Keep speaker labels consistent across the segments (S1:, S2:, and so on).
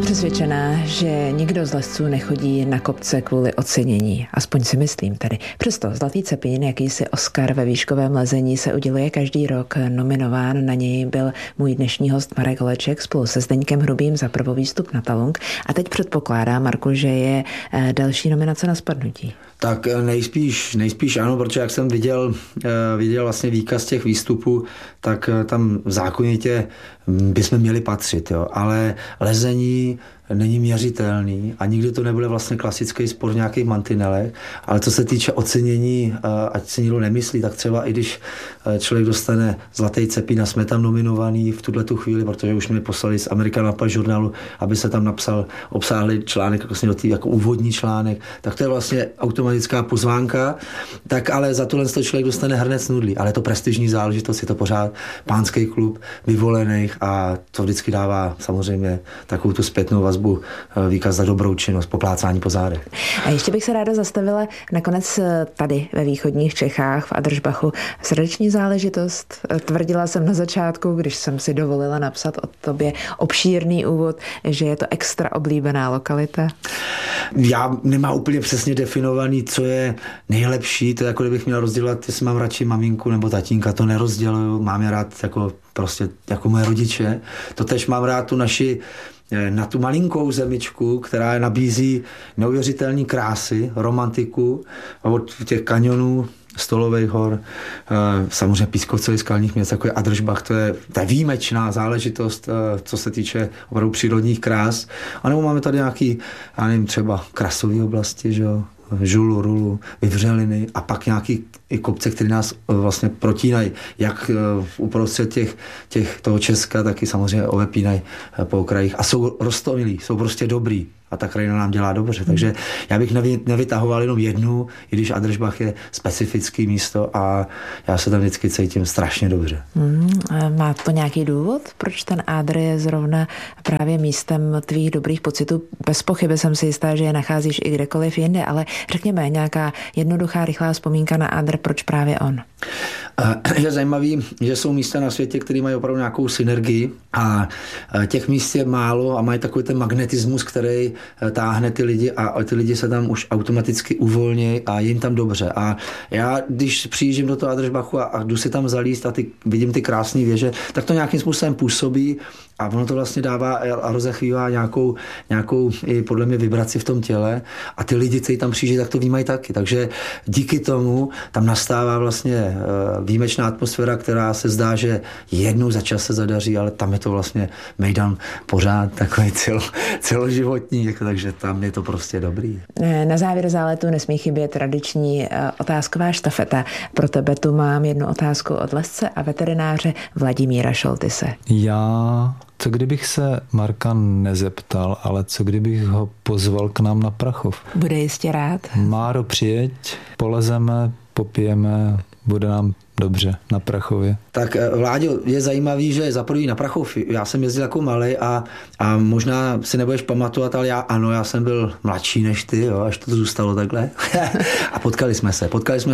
S1: přesvědčená, že nikdo z lezců nechodí na kopce kvůli ocenění. Aspoň si myslím tedy. Přesto Zlatý cepín, jakýsi Oscar ve výškovém lezení, se uděluje každý rok. Nominován na něj byl můj dnešní host Marek Holeček spolu se Zdeňkem Hrubým za prvovýstup na Talung. A teď předpokládám, Marku, že je další nominace na spadnutí.
S2: Tak nejspíš ano, protože jak jsem viděl vlastně výkaz těch výstupů, tak tam zákonitě bychom měli patřit, jo. Ale lezení není měřitelný a nikdy to nebude vlastně klasický sport v nějakých mantinelech, ale co se týče ocenění, ať si nikdo nemyslí, tak třeba i když člověk dostane Zlatý cepín a jsme tam nominovaný v tuhletu chvíli, protože už mi poslali z American Alpine žurnálu, aby se tam napsal obsáhlý článek, vlastně jako úvodní článek, tak to je vlastně automatická pozvánka, tak ale za tohle člověk dostane hrnec nudlí, ale je to prestižní záležitost, je to pořád pánský klub vyvolených a to vždycky dává samozřejmě takovou tu zpětnou vazbu, výkaz za dobrou činnost, poplácání po zádech.
S1: A ještě bych se ráda zastavila nakonec tady ve východních Čechách v Adržbachu. Srdeční záležitost. Tvrdila jsem na začátku, když jsem si dovolila napsat o tobě obšírný úvod, že je to extra oblíbená lokalita.
S2: Já nemám úplně přesně definovaný, co je nejlepší. To je jako kdybych měl rozdělat, jestli mám radši maminku nebo tatínka, to nerozděluju. Mám je rád jako moje rodiče. Totež mám rád na tu malinkou zemičku, která nabízí neuvěřitelné krásy, romantiku od těch kanionů, Stolových hor, samozřejmě Pískovcových skalních měst, jako je Adržbach, to je výjimečná záležitost, co se týče opravdu přírodních krás. A nebo máme tady nějaký, já nevím, třeba krasové oblasti, že jo, Žulu, Rulu, Vyvřeliny a pak nějaký i kopce, které nás vlastně protínají, jak uprostřed toho Česka, tak i samozřejmě ovepínají po okrajích. A jsou roztomilí, jsou prostě dobrý. A ta krajina nám dělá dobře. Takže já bych nevytahoval jenom jednu, i když Adržbach je specifický místo a já se tam vždycky cítím strašně dobře.
S1: Má to nějaký důvod, proč ten Ádr je zrovna právě místem tvých dobrých pocitů? Bez pochyby jsem si jistá, že je nacházíš i kdekoliv jinde, ale řekněme nějaká jednoduchá, rychlá vzpomínka na Ádr, proč právě on?
S2: Je zajímavý, že jsou místa na světě, které mají opravdu nějakou synergii a těch míst je málo a mají takový ten magnetismus, který táhne ty lidi a ty lidi se tam už automaticky uvolní a jim tam dobře. A já, když přijíždím do toho Adržbachu a jdu si tam zalíst a vidím ty krásné věže, tak to nějakým způsobem působí a ono to vlastně dává a rozechvívá nějakou i podle mě vibraci v tom těle a ty lidi, kteří tam přijíždí, tak to vnímají taky. Takže díky tomu tam nastává vlastně výjimečná atmosféra, která se zdá, že jednou za čas se zadaří, ale tam je to vlastně mejdan pořád takový celoživotní, takže tam je to prostě dobrý.
S1: Na závěr záletu nesmí chybět tradiční otázková štafeta. Pro tebe tu mám jednu otázku od lezce a veterináře Vladimíra Šoltyse.
S3: Co kdybych se Marka nezeptal, ale co kdybych ho pozval k nám na Prachov?
S1: Bude jistě rád.
S3: Máro, přijeď, polezeme, popijeme, bude nám dobře na Prachově.
S2: Tak Vláďo, je zajímavý, že za první na Prachov, já jsem jezdil jako malej a možná si nebudeš pamatovat, ale já jsem byl mladší než ty, jo, až to zůstalo takhle. A potkali jsme se,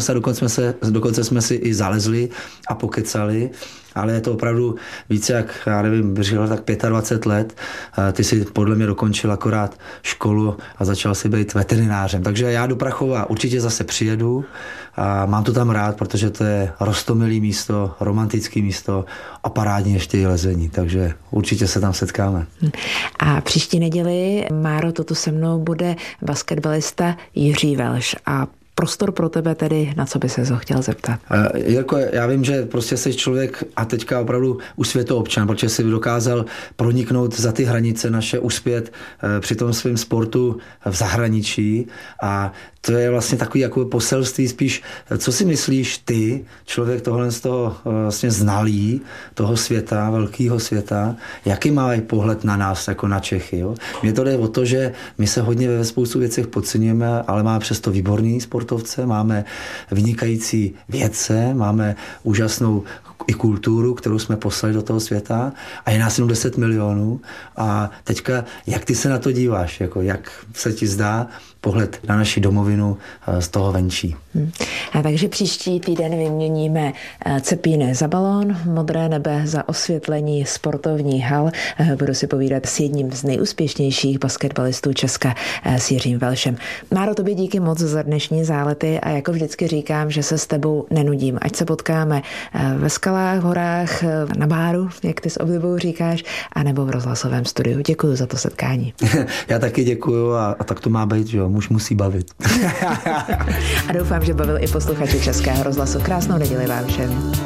S2: dokonce jsme si i zalezli a pokecali, ale je to opravdu více jak, já nevím, bych řekl tak 25 let. Ty si podle mě dokončil akorát školu a začal si být veterinářem. Takže já do Prachova určitě zase přijedu a mám to tam rád, protože to je roztomilý místo, romantický místo a parádní ještě i lezení. Takže určitě se tam setkáme.
S1: A příští neděli, Máro, toto se mnou bude basketbalista Jiří Velš a prostor pro tebe tedy, na co by ses ho chtěl zeptat?
S2: Jirko, já vím, že prostě jsi člověk a teďka opravdu už světoobčan, protože jsi dokázal proniknout za ty hranice naše, uspět při tom svém sportu v zahraničí a to je vlastně takový jako poselství spíš, co si myslíš ty, člověk tohle z toho vlastně znalý, toho světa, velkého světa, jaký má pohled na nás, jako na Čechy, jo? Mně to jde o to, že my se hodně ve spoustu věcech podceňujeme, ale máme přesto výborný sportovce, máme vynikající vědce, máme úžasnou i kulturu, kterou jsme poslali do toho světa a je nás jenom 10 milionů a teďka, jak ty se na to díváš, jako jak se ti zdá pohled na naši domovinu z toho venčí.
S1: A takže příští týden vyměníme Cepíny za balón, Modré nebe za osvětlení sportovní hal. Budu si povídat s jedním z nejúspěšnějších basketbalistů Česka, s Jiřím Velšem. Máro, tobě díky moc za dnešní zálety a jako vždycky říkám, že se s tebou nenudím. Ať se potkáme ve skalách, v horách, na báru, jak ty s oblibou říkáš, anebo v rozhlasovém studiu. Děkuji za to setkání.
S2: Já taky děkuju a tak to má být, že jo, muž musí bavit.
S1: A doufám, že bavil i posluchači Českého rozhlasu. Krásnou neděli vám všem.